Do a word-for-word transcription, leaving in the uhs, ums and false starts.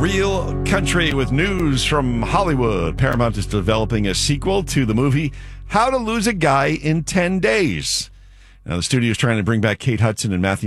Real Country with news from Hollywood. Paramount is developing a sequel to the movie How to Lose a Guy in ten days. Now, the studio is trying to bring back Kate Hudson and Matthew